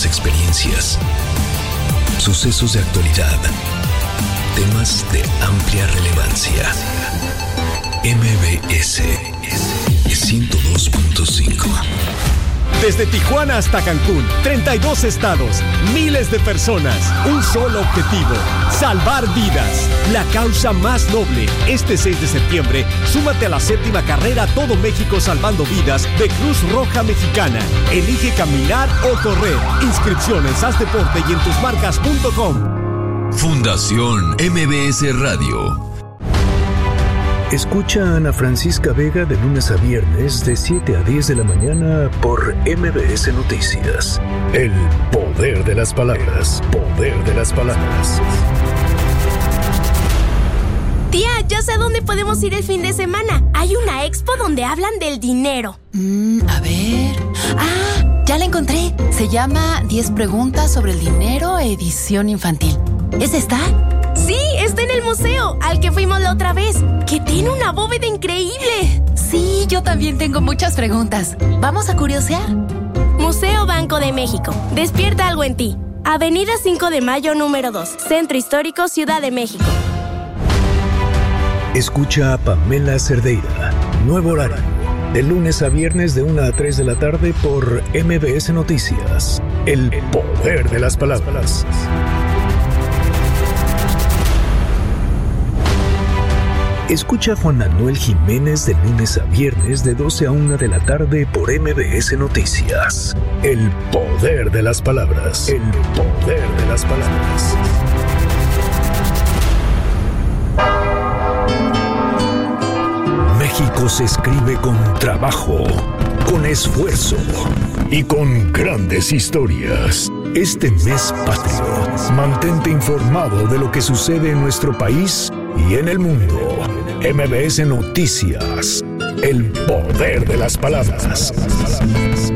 nuevas experiencias, sucesos de actualidad, temas de amplia relevancia. MBS 102.5. Desde Tijuana hasta Cancún, 32 estados, miles de personas, un solo objetivo: salvar vidas. La causa más noble. Este 6 de septiembre, súmate a la 7ª carrera Todo México Salvando Vidas de Cruz Roja Mexicana. Elige caminar o correr. Inscripciones, haz deporte y en tusmarcas.com. Fundación MBS Radio. Escucha a Ana Francisca Vega de lunes a viernes de 7 a 10 de la mañana por MBS Noticias. El poder de las palabras. Poder de las palabras. Tía, ya sé a dónde podemos ir el fin de semana. Hay una expo donde hablan del dinero. A ver... ya la encontré. Se llama 10 preguntas sobre el dinero, edición infantil. ¿Es esta? Sí, está en el museo, al que fuimos la otra vez, que tiene una bóveda increíble. Sí, yo también tengo muchas preguntas. ¿Vamos a curiosear? Museo Banco de México. Despierta algo en ti. Avenida 5 de Mayo, número 2. Centro Histórico, Ciudad de México. Escucha a Pamela Cerdeira. Nuevo horario. De lunes a viernes de 1 a 3 de la tarde por MBS Noticias. El poder de las palabras. Escucha a Juan Manuel Jiménez de lunes a viernes de 12 a 1 de la tarde por MBS Noticias. El poder de las palabras. El poder de las palabras. México se escribe con trabajo, con esfuerzo y con grandes historias. Este mes patrio, mantente informado de lo que sucede en nuestro país y en el mundo. MBS Noticias. El poder de las palabras.